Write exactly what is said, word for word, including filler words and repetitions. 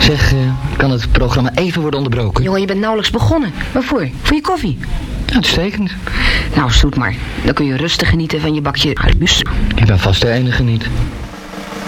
Zeg, uh, kan het programma even worden onderbroken? Jongen, je bent nauwelijks begonnen. Waarvoor? Voor je koffie? Uitstekend. Nou, zoet maar. Dan kun je rustig genieten van je bakje huis. Ik ben vast de enige niet.